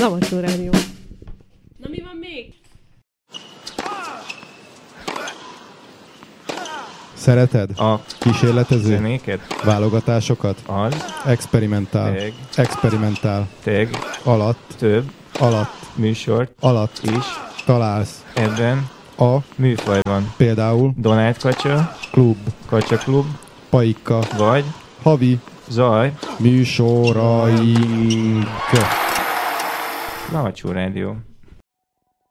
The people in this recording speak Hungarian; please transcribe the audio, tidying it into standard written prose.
Lavacsó Rádió. Na mi van még? Szereted? A kísérletező? zenéket? Válogatásokat? Az. Experimentál. Teg. Experimentál. Teg. Alatt. Több. Alatt. Műsort. Alatt. Is. Találsz. Ebben. A. Műfajban. Például. Donát Kacsa. Klub. Kacsa Klub. Paika. Vagy. Havi. Zaj. Műsoraink. Lavacsó Rádió.